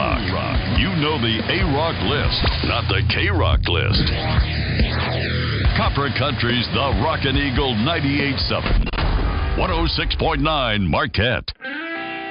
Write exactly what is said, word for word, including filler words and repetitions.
A-Rock. You know the A-Rock list, not the K-Rock list. Copper Country's The Rockin' Eagle ninety-eight point seven. one oh six point nine Marquette.